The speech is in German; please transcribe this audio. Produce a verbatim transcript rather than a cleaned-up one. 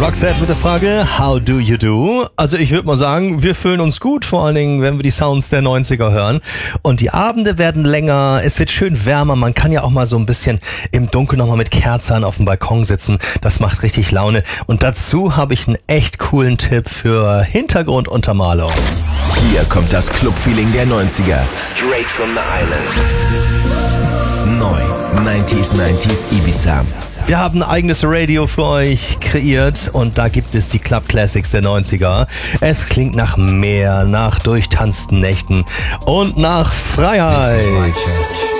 Roxette mit der Frage, how do you do? Also ich würde mal sagen, wir fühlen uns gut, vor allen Dingen, wenn wir die Sounds der neunziger hören. Und die Abende werden länger, es wird schön wärmer, man kann ja auch mal so ein bisschen im Dunkeln nochmal mit Kerzen auf dem Balkon sitzen. Das macht richtig Laune. Und dazu habe ich einen echt coolen Tipp für Hintergrunduntermalung. Hier kommt das Clubfeeling der neunziger. Straight from the island. Neu. neunziger neunziger Ibiza. Wir haben ein eigenes Radio für euch kreiert und da gibt es die Club Classics der neunziger. Es klingt nach Meer, nach durchtanzten Nächten und nach Freiheit.